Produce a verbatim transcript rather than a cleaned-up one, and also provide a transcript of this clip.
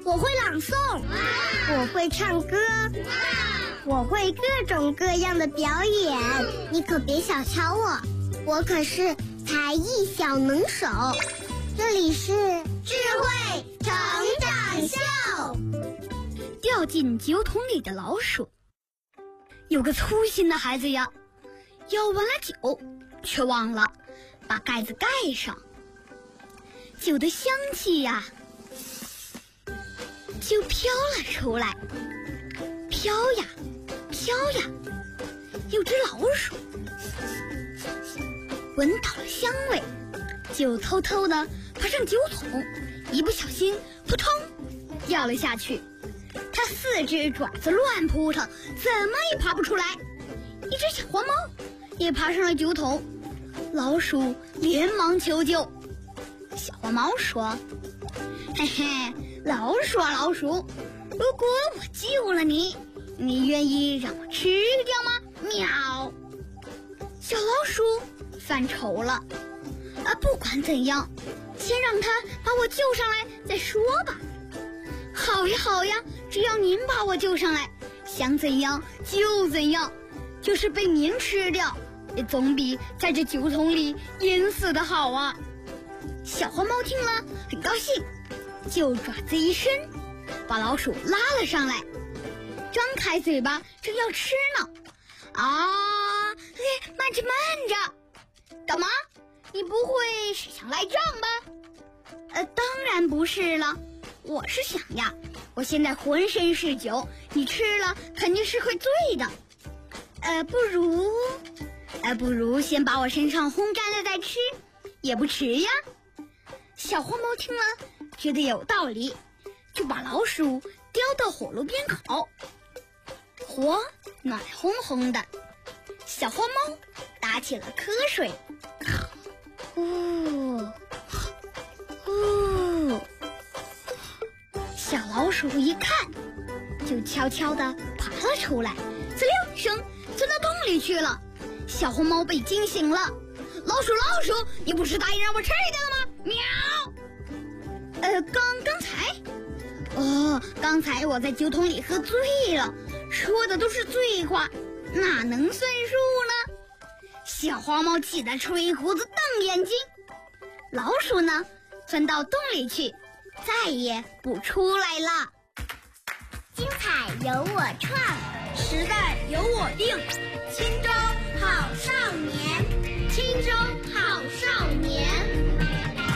我会朗诵，我会唱歌，我会各种各样的表演。你可别小瞧我，我可是才艺小能手。这里是智慧成长秀。 掉进酒桶里的老鼠。有个粗心的孩子呀，舀完了酒，却忘了把盖子盖上。酒的香气呀，就飘了出来，飘呀飘呀。有只老鼠闻到了香味，就偷偷地爬上酒桶，一不小心扑通掉了下去。它四只爪子乱扑腾，怎么也爬不出来。一只小黄猫也爬上了酒桶，老鼠连忙求救。小黄猫说：嘿嘿，老鼠啊老鼠，如果我救了你，你愿意让我吃掉吗？喵。小老鼠犯愁了，啊，不管怎样，先让它把我救上来再说吧。好呀好呀，只要您把我救上来，想怎样就怎样，就是被您吃掉，也总比在这酒桶里淹死的好啊。小黄猫听了很高兴，就爪子一伸，把老鼠拉了上来，张开嘴巴正要吃呢。啊，哎，慢着慢着，干嘛？你不会是想赖账吧？呃，当然不是了，我是想呀，我现在浑身是酒，你吃了肯定是会醉的。呃，不如，呃，不如先把我身上烘干了再吃，也不迟呀。小黄猫听了，觉得有道理，就把老鼠叼到火炉边烤。火暖烘烘的，小黄猫打起了瞌睡。呜呜，小老鼠一看，就悄悄地爬了出来，滋溜一声钻到洞里去了。小黄猫被惊醒了，老鼠老鼠，你不是答应让我吃一个了吗？喵。呃，刚刚才，哦，刚才我在酒桶里喝醉了，说的都是醉话，哪能算数呢？小黄猫气得吹胡子瞪眼睛，老鼠呢，钻到洞里去，再也不出来了。 精彩由我创， 时代由我定， 青州好少年， 青州